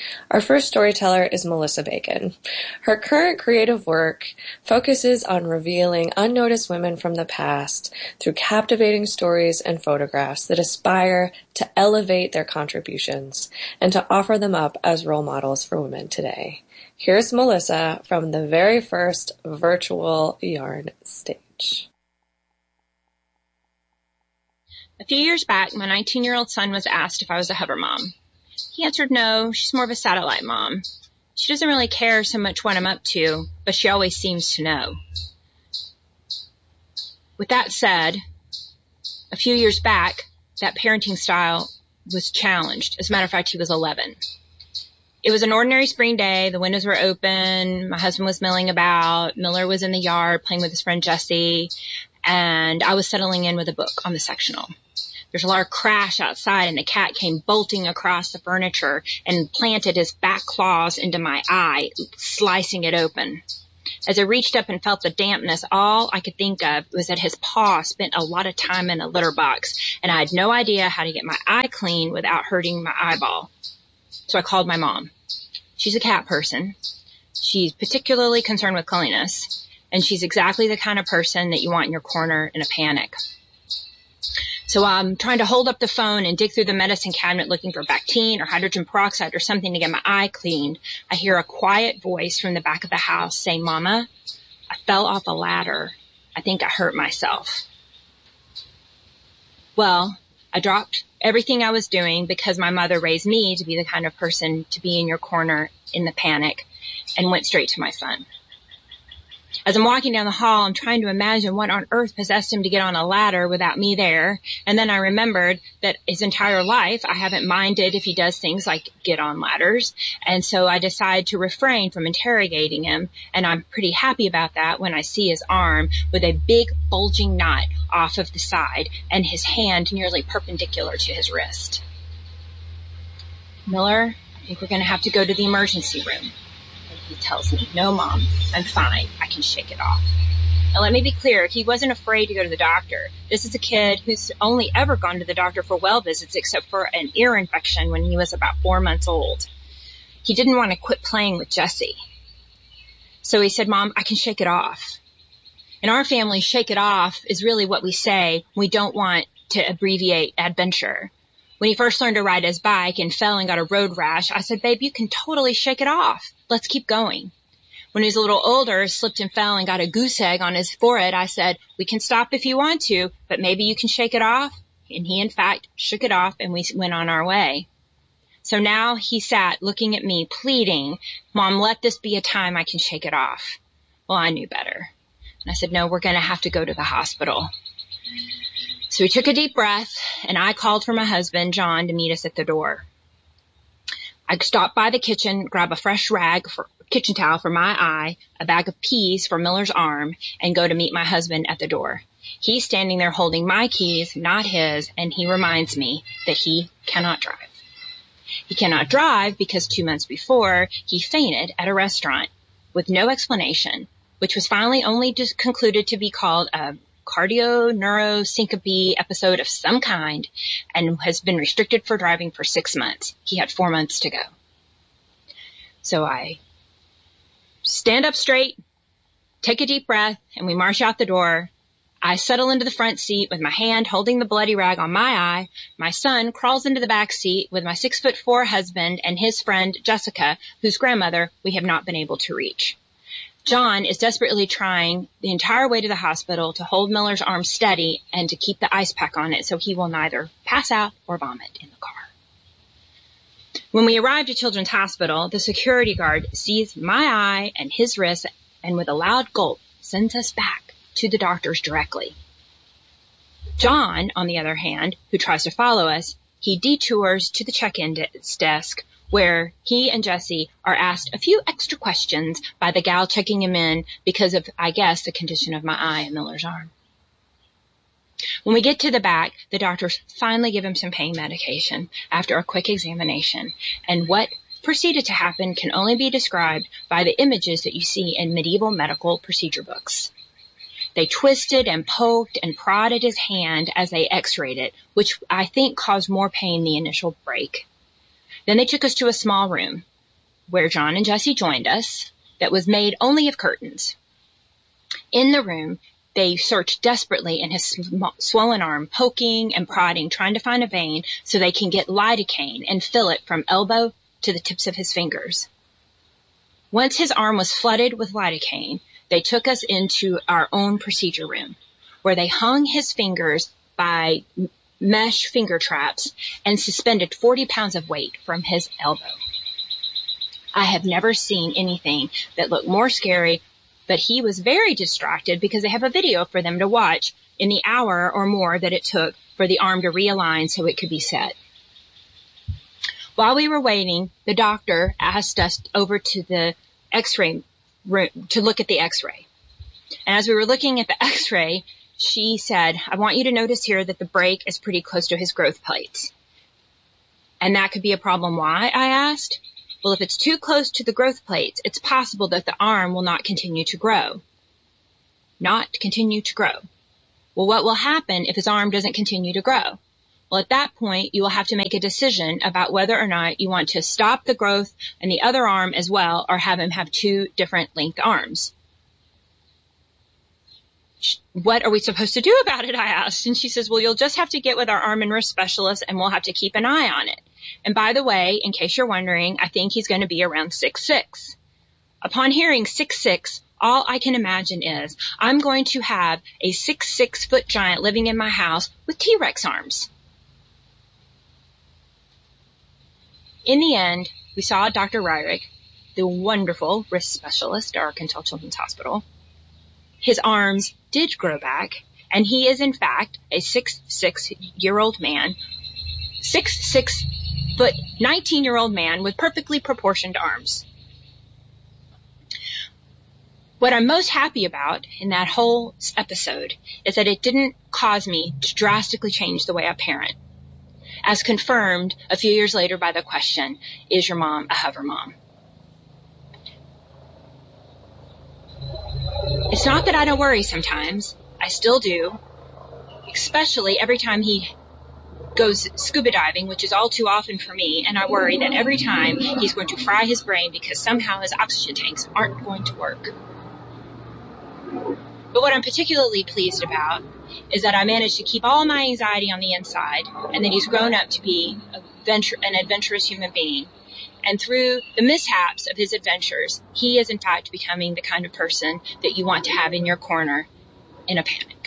Our first storyteller is Melissa Bacon. Her current creative work focuses on revealing unnoticed women from the past through captivating stories and photographs that aspire to elevate their contributions and to offer them up as role models for women today. Here's Melissa from the very first virtual yarn stage. A few years back, my 19-year-old son was asked if I was a hover mom. He answered no, she's more of a satellite mom. She doesn't really care so much what I'm up to, but she always seems to know. With that said, a few years back, that parenting style was challenged. As a matter of fact, he was 11. It was an ordinary spring day. The windows were open. My husband was milling about. Miller was in the yard playing with his friend Jesse, and I was settling in with a book on the sectional. There's a loud crash outside, and a cat came bolting across the furniture and planted his back claws into my eye, slicing it open. As I reached up and felt the dampness, all I could think of was that his paw spent a lot of time in a litter box, and I had no idea how to get my eye clean without hurting my eyeball. So I called my mom. She's a cat person. She's particularly concerned with cleanliness, and she's exactly the kind of person that you want in your corner in a panic. So I'm trying to hold up the phone and dig through the medicine cabinet looking for Bactine or hydrogen peroxide or something to get my eye cleaned. I hear a quiet voice from the back of the house saying, "Mama, I fell off a ladder. I think I hurt myself." Well, I dropped everything I was doing because my mother raised me to be the kind of person to be in your corner in the panic, and went straight to my son. As I'm walking down the hall, I'm trying to imagine what on earth possessed him to get on a ladder without me there. And then I remembered that his entire life, I haven't minded if he does things like get on ladders. And so I decide to refrain from interrogating him. And I'm pretty happy about that when I see his arm with a big bulging knot off of the side and his hand nearly perpendicular to his wrist. "Miller, I think we're going to have to go to the emergency room." He tells me, "No, Mom, I'm fine. I can shake it off." Now, let me be clear. He wasn't afraid to go to the doctor. This is a kid who's only ever gone to the doctor for well visits except for an ear infection when he was about 4 months old. He didn't want to quit playing with Jesse. So he said, "Mom, I can shake it off." In our family, shake it off is really what we say. We don't want to abbreviate adventure. When he first learned to ride his bike and fell and got a road rash, I said, "Babe, you can totally shake it off. Let's keep going." When he was a little older, slipped and fell and got a goose egg on his forehead, I said, "We can stop if you want to, but maybe you can shake it off." And he, in fact, shook it off, and we went on our way. So now he sat looking at me, pleading, "Mom, let this be a time I can shake it off." Well, I knew better. And I said, "No, we're going to have to go to the hospital." So we took a deep breath, and I called for my husband, John, to meet us at the door. I stopped by the kitchen, grab a fresh kitchen towel for my eye, a bag of peas for Miller's arm, and go to meet my husband at the door. He's standing there holding my keys, not his, and he reminds me that he cannot drive. He cannot drive because 2 months before, he fainted at a restaurant with no explanation, which was finally only just concluded to be called a cardio-neurosyncope episode of some kind, and has been restricted for driving for 6 months. He had 4 months to go. So I stand up straight, take a deep breath, and we march out the door. I settle into the front seat with my hand holding the bloody rag on my eye. My son crawls into the back seat with my 6'4" husband and his friend Jessica, whose grandmother we have not been able to reach. John is desperately trying the entire way to the hospital to hold Miller's arm steady and to keep the ice pack on it so he will neither pass out or vomit in the car. When we arrived at Children's Hospital, the security guard sees my eye and his wrist and with a loud gulp sends us back to the doctors directly. John, on the other hand, who tries to follow us, he detours to the check-in desk where he and Jesse are asked a few extra questions by the gal checking him in because of, I guess, the condition of my eye and Miller's arm. When we get to the back, the doctors finally give him some pain medication after a quick examination, and what proceeded to happen can only be described by the images that you see in medieval medical procedure books. They twisted and poked and prodded his hand as they x-rayed it, which I think caused more pain the initial break. Then they took us to a small room. where John and Jesse joined us that was made only of curtains. In the room, they searched desperately in his swollen arm, poking and prodding, trying to find a vein so they can get lidocaine and fill it from elbow to the tips of his fingers. Once his arm was flooded with lidocaine, they took us into our own procedure room, where they hung his fingers by mesh finger traps and suspended 40 pounds of weight from his elbow. I have never seen anything that looked more scary, but he was very distracted because they have a video for them to watch in the hour or more that it took for the arm to realign so it could be set. While we were waiting, the doctor asked us over to the x-ray room to look at the x-ray. And as we were looking at the x-ray, she said, I want you to notice here that the break is pretty close to his growth plates. And that could be a problem. Why? I asked. Well, if it's too close to the growth plates, it's possible that the arm will not continue to grow. Not continue to grow. Well, what will happen if his arm doesn't continue to grow? Well, at that point, you will have to make a decision about whether or not you want to stop the growth in the other arm as well, or have him have two different length arms. What are we supposed to do about it? I asked. And she says, well, you'll just have to get with our arm and wrist specialist and we'll have to keep an eye on it. And by the way, in case you're wondering, I think he's going to be around 6'6". Upon hearing 6'6", all I can imagine is I'm going to have a 6'6" foot giant living in my house with T-Rex arms. In the end, we saw Dr. Ryrick, the wonderful wrist specialist at Arkansas Children's Hospital. His arms did grow back, and he is in fact a 6'6" man, 6'6" foot 19-year-old man with perfectly proportioned arms. What I'm most happy about in that whole episode is that it didn't cause me to drastically change the way I parent, as confirmed a few years later by the question, is your mom a hover mom? It's not that I don't worry sometimes. I still do, especially every time he goes scuba diving, which is all too often for me, and I worry that every time he's going to fry his brain because somehow his oxygen tanks aren't going to work. But what I'm particularly pleased about is that I managed to keep all my anxiety on the inside, and that he's grown up to be an adventurous human being. And through the mishaps of his adventures, he is in fact becoming the kind of person that you want to have in your corner in a panic.